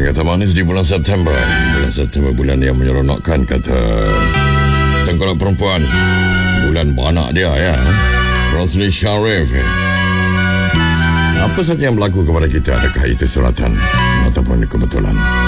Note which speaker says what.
Speaker 1: kata manis di bulan September. Bulan September bulan yang menyeronokkan, kata tengkorak perempuan. Bulan beranak dia, ya. Rosli Sharif. Apa saja yang berlaku kepada kita, adakah itu suratan ataupun kebetulan?